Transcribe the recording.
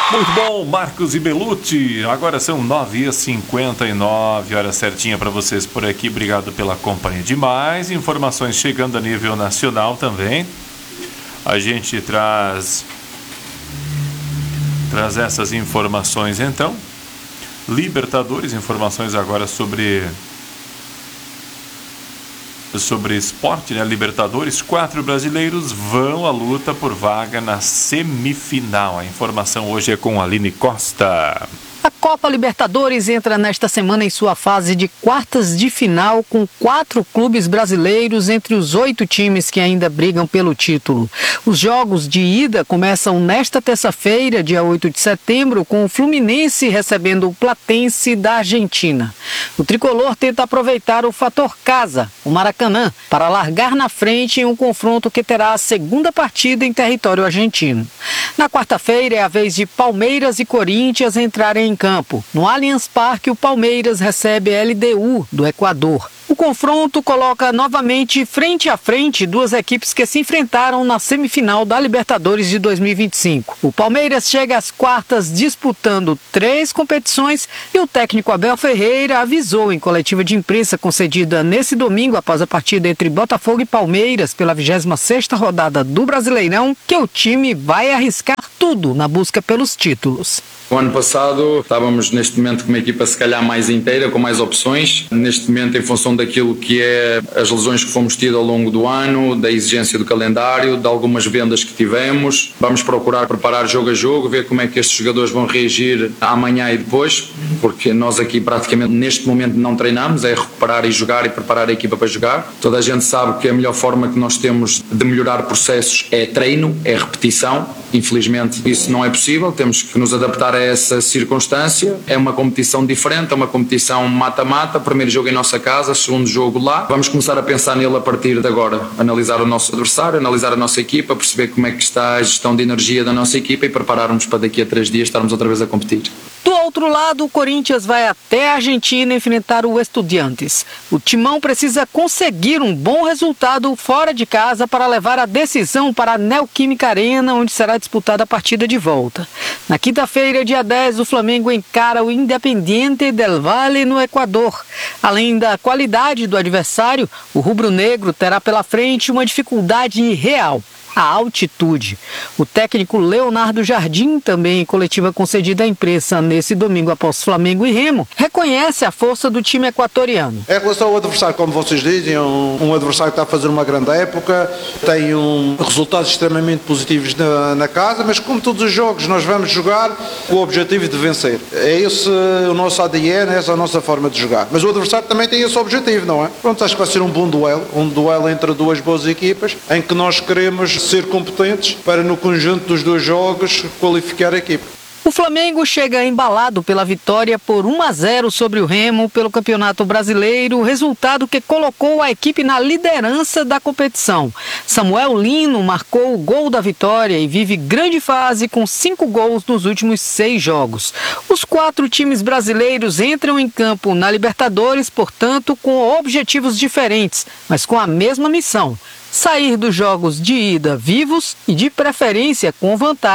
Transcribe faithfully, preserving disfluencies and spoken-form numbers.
Muito bom, Marcos e Belucci. Agora são nove e cinquenta e nove, hora certinha para vocês por aqui. Obrigado pela companhia. Demais informações chegando a nível nacional também. A gente traz traz essas informações então. Libertadores, informações agora sobre sobre esporte, né? Libertadores, quatro brasileiros vão à luta por vaga na semifinal. A informação hoje é com a Aline Costa. A Copa Libertadores entra nesta semana em sua fase de quartas de final com quatro clubes brasileiros entre os oito times que ainda brigam pelo título. Os jogos de ida começam nesta terça-feira, dia oito de setembro, com o Fluminense recebendo o Platense da Argentina. O tricolor tenta aproveitar o fator casa, o Maracanã, para largar na frente em um confronto que terá a segunda partida em território argentino. Na quarta-feira é a vez de Palmeiras e Corinthians entrarem em campo. No Allianz Parque, o Palmeiras recebe a L D U do Equador. O confronto coloca novamente frente a frente duas equipes que se enfrentaram na semifinal da Libertadores de dois mil e vinte e cinco. O Palmeiras chega às quartas disputando três competições e o técnico Abel Ferreira avisou em coletiva de imprensa concedida nesse domingo após a partida entre Botafogo e Palmeiras pela vigésima sexta rodada do Brasileirão que o time vai arriscar tudo na busca pelos títulos. O ano passado estávamos neste momento com uma equipa se calhar mais inteira, com mais opções. Neste momento, em função daquilo que é as lesões que fomos tidos ao longo do ano, da exigência do calendário, de algumas vendas que tivemos, vamos procurar preparar jogo a jogo, ver como é que estes jogadores vão reagir amanhã e depois, porque nós aqui praticamente neste momento não treinamos, é recuperar e jogar e preparar a equipa para jogar. Toda a gente sabe que a melhor forma que nós temos de melhorar processos é treino, é repetição. Infelizmente isso não é possível, temos que nos adaptar a essa circunstância. É uma competição diferente, é uma competição mata-mata, primeiro jogo em nossa casa, segundo jogo lá. Vamos começar a pensar nele a partir de agora, analisar o nosso adversário, analisar a nossa equipa, perceber como é que está a gestão de energia da nossa equipa e prepararmos para daqui a três dias estarmos outra vez a competir. Do outro lado, o Corinthians vai até a Argentina enfrentar o Estudiantes. O Timão precisa conseguir um bom resultado fora de casa para levar a decisão para a Neoquímica Arena, onde será disputada a partida de volta. Na quinta-feira, dia dez, o Flamengo encara o Independiente del Valle no Equador. Além da qualidade do adversário, o rubro-negro terá pela frente uma dificuldade real: a altitude. O técnico Leonardo Jardim, também em coletiva concedida à imprensa nesse domingo após Flamengo e Remo, reconhece a força do time equatoriano. Em relação ao adversário, como vocês dizem, um, um adversário que está a fazer uma grande época, tem um, resultados extremamente positivos na, na casa, mas como todos os jogos nós vamos jogar com o objetivo de vencer. É esse o nosso A D N, essa é a nossa forma de jogar. Mas o adversário também tem esse objetivo, não é? Pronto, acho que vai ser um bom duelo, um duelo entre duas boas equipas, em que nós queremos ser competentes para, no conjunto dos dois jogos, qualificar a equipe. O Flamengo chega embalado pela vitória por um a zero sobre o Remo pelo Campeonato Brasileiro, resultado que colocou a equipe na liderança da competição. Samuel Lino marcou o gol da vitória e vive grande fase com cinco gols nos últimos seis jogos. Os quatro times brasileiros entram em campo na Libertadores, portanto, com objetivos diferentes, mas com a mesma missão: sair dos jogos de ida vivos e, de preferência, com vantagem.